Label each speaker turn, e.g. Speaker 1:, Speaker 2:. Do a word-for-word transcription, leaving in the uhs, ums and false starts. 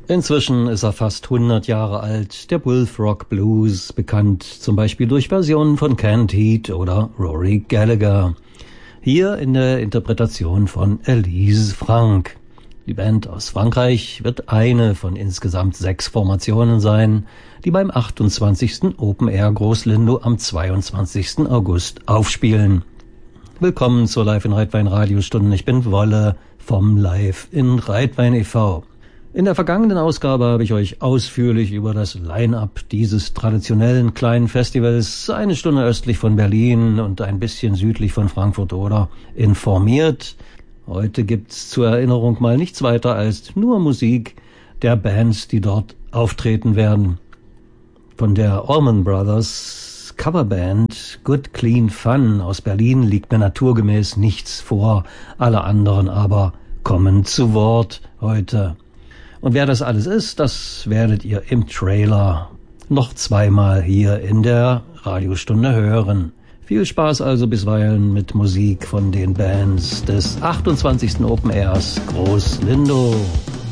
Speaker 1: Inzwischen ist er fast hundert Jahre alt, der Bullfrog Blues, bekannt zum Beispiel durch Versionen von Canned Heat oder Rory Gallagher. Hier in der Interpretation von Elise Frank. Die Band aus Frankreich wird eine von insgesamt sechs Formationen sein, die beim achtundzwanzigsten Open Air Großlindo am zweiundzwanzigsten August aufspielen. Willkommen zur Live in Reitwein Radiostunde. Ich bin Wolle vom Live in Reitwein e V In der vergangenen Ausgabe habe ich euch ausführlich über das Line-Up dieses traditionellen kleinen Festivals, eine Stunde östlich von Berlin und ein bisschen südlich von Frankfurt oder informiert. Heute gibt's zur Erinnerung mal nichts weiter als nur Musik der Bands, die dort auftreten werden. Von der Allman Brothers Coverband Good Clean Fun aus Berlin liegt mir naturgemäß nichts vor. Alle anderen aber kommen zu Wort heute. Und wer das alles ist, das werdet ihr im Trailer noch zweimal hier in der Radiostunde hören. Viel Spaß also bisweilen mit Musik von den Bands des achtundzwanzigsten Open Airs Großlindo.